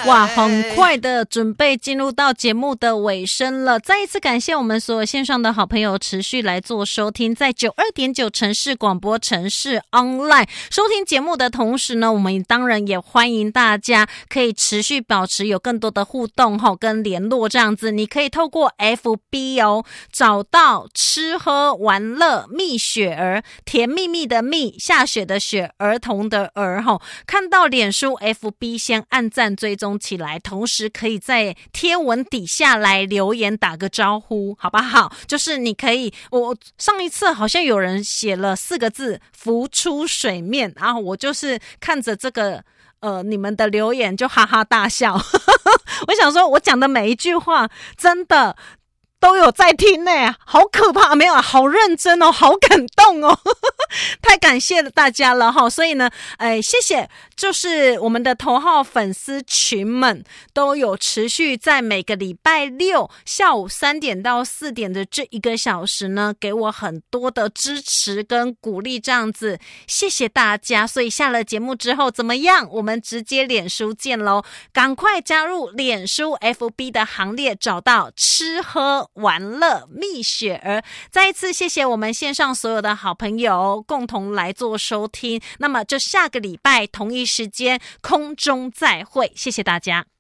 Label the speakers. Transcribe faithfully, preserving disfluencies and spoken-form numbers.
Speaker 1: 哇，很快的准备进入到节目的尾声了。再一次感谢我们所有线上的好朋友持续来做收听，在 九十二点九 城市广播城市 online 收听节目的同时呢，我们当然也欢迎大家可以持续保持有更多的互动跟联络这样子。你可以透过 F B 哦找到吃喝玩乐蜜雪儿，甜蜜蜜的蜜，下雪的雪，儿童的儿，看到脸书 F B 先按赞追踪起来，同时可以在贴文底下来留言打个招呼好不好？就是你可以，我上一次好像有人写了四个字浮出水面，然后我就是看着这个呃，你们的留言就哈哈大笑我想说我讲的每一句话真的都有在听呢、欸，好可怕！没有啊，好认真哦，好感动哦，太感谢了大家了哈！所以呢，哎，谢谢，就是我们的头号粉丝群们都有持续在每个礼拜六下午三点到四点的这一个小时呢，给我很多的支持跟鼓励，这样子，谢谢大家。所以下了节目之后怎么样？我们直接脸书见咯，赶快加入脸书 F B 的行列，找到吃喝玩乐蜜雪儿。再一次谢谢我们线上所有的好朋友共同来做收听，那么就下个礼拜同一时间空中再会，谢谢大家。